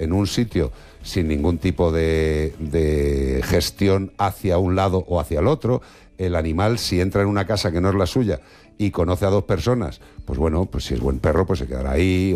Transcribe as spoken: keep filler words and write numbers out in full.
en un sitio sin ningún tipo de, de gestión hacia un lado o hacia el otro. El animal, si entra en una casa que no es la suya y conoce a dos personas, pues bueno, pues si es buen perro, pues se quedará ahí.